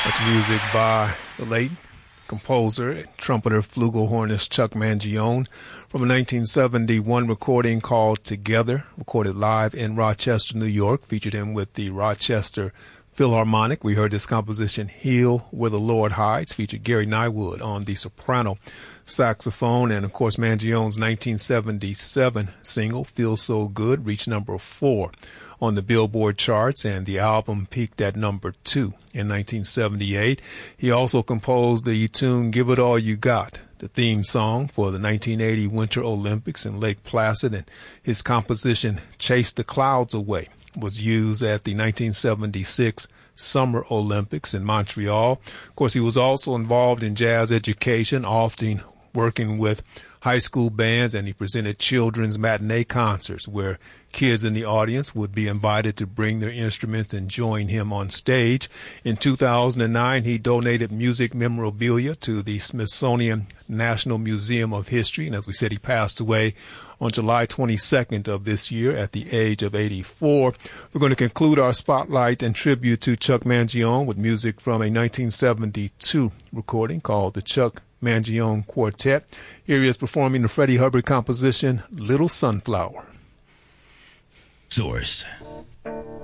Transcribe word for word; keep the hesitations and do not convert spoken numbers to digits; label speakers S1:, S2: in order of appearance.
S1: That's music by the late composer and trumpeter flugelhornist Chuck Mangione from a nineteen seventy-one recording called Together, recorded live in Rochester, New York. Featured him with the Rochester Philharmonic. We heard this composition, Heal Where the Lord Hides, featured Gary Nywood on the soprano saxophone. And, of course, Mangione's nineteen seventy-seven single, Feel So Good, reached number four on the Billboard charts, and the album peaked at number two in nineteen seventy-eight. He also composed the tune Give It All You Got, the theme song for the nineteen eighty Winter Olympics in Lake Placid, and his composition Chase the Clouds Away was used at the nineteen seventy-six Summer Olympics in Montreal. Of course, he was also involved in jazz education, often working with high school bands, and he presented children's matinee concerts where kids in the audience would be invited to bring their instruments and join him on stage. In two thousand nine, he donated music memorabilia to the Smithsonian National Museum of History, and as we said, he passed away on July twenty-second of this year at the age of eighty-four. We're going to conclude our spotlight and tribute to Chuck Mangione with music from a nineteen seventy-two recording called the Chuck Mangione Quartet. Here he is performing the Freddie Hubbard composition, Little Sunflower.
S2: Source.